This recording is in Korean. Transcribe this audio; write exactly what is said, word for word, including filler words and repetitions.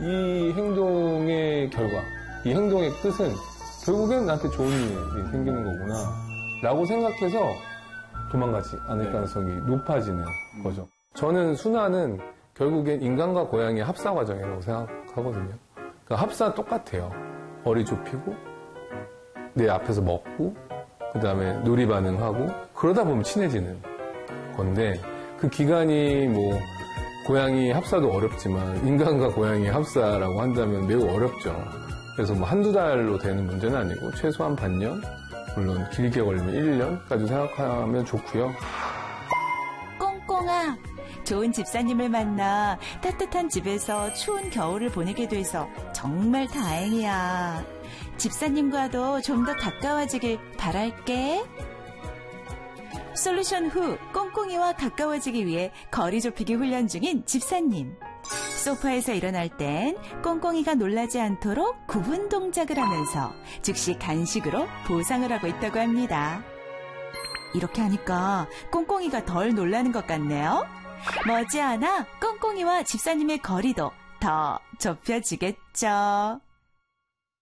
이 행동의 결과, 이 행동의 끝은 결국엔 나한테 좋은 일이 생기는 거구나 라고 생각해서 도망가지 않을 가능성이 높아지는 거죠. 저는 순환은 결국엔 인간과 고양이의 합사 과정이라고 생각하거든요. 그러니까 합사 똑같아요. 머리 좁히고 내 앞에서 먹고 그 다음에 놀이 반응하고 그러다 보면 친해지는 건데 그 기간이 뭐 고양이 합사도 어렵지만 인간과 고양이 합사라고 한다면 매우 어렵죠. 그래서 뭐 한두 달로 되는 문제는 아니고 최소한 반년, 물론 길게 걸리면 일 년까지 생각하면 좋고요. 꽁꽁아, 좋은 집사님을 만나 따뜻한 집에서 추운 겨울을 보내게 돼서 정말 다행이야. 집사님과도 좀 더 가까워지길 바랄게. 솔루션 후 꽁꽁이와 가까워지기 위해 거리 좁히기 훈련 중인 집사님. 소파에서 일어날 땐 꽁꽁이가 놀라지 않도록 구분 동작을 하면서 즉시 간식으로 보상을 하고 있다고 합니다. 이렇게 하니까 꽁꽁이가 덜 놀라는 것 같네요. 머지않아 꽁꽁이와 집사님의 거리도 더 좁혀지겠죠.